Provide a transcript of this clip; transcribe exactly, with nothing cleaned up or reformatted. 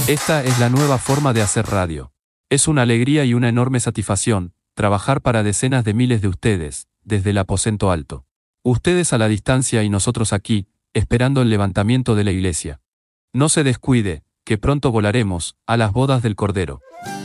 Esta es la nueva forma de hacer radio. Es una alegría y una enorme satisfacción trabajar para decenas de miles de ustedes, desde el aposento alto. Ustedes a la distancia y nosotros aquí, esperando el levantamiento de la iglesia. No se descuide, que pronto volaremos a las bodas del Cordero.